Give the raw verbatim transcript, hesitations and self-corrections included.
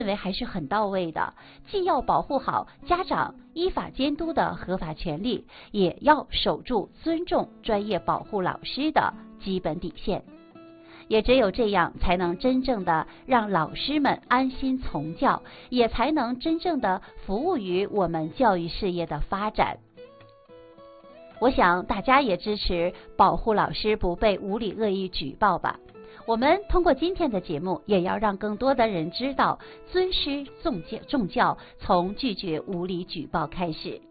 认为还是很到位的，既要保护好家长依法监督的合法权利，也要守住尊重专业保护老师的基本底线。也只有这样，才能真正的让老师们安心从教，也才能真正的服务于我们教育事业的发展。我想大家也支持保护老师不被无理恶意举报吧。我们通过今天的节目，也要让更多的人知道，尊师重教重教从拒绝无理举报开始。